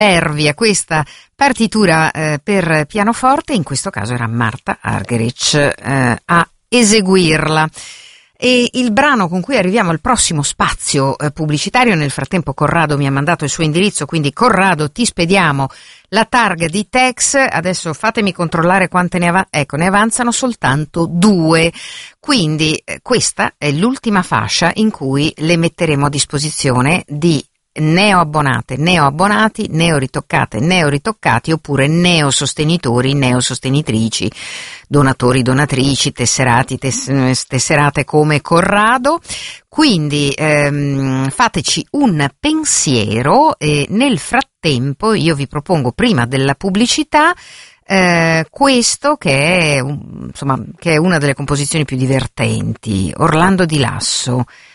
nervi a questa partitura per pianoforte, in questo caso era Marta Argerich a eseguirla. E il brano con cui arriviamo al prossimo spazio pubblicitario, nel frattempo Corrado mi ha mandato il suo indirizzo, quindi Corrado ti spediamo la targa di Tex, adesso fatemi controllare quante ne avanzano soltanto 2, quindi questa è l'ultima fascia in cui le metteremo a disposizione di neoabbonate, neoabbonati, neoritoccate, neoritoccati oppure neosostenitori, neosostenitrici, donatori, donatrici, tesserati, tesserate come Corrado. Quindi fateci un pensiero e nel frattempo io vi propongo prima della pubblicità questo che è una delle composizioni più divertenti, Orlando di Lasso.